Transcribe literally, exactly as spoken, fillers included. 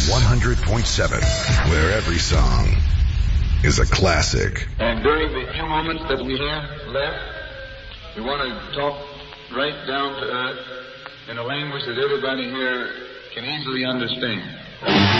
one hundred point seven, where every song is a classic. And during the few moments that we have left, we want to talk right down to earth in a language that everybody here can easily understand.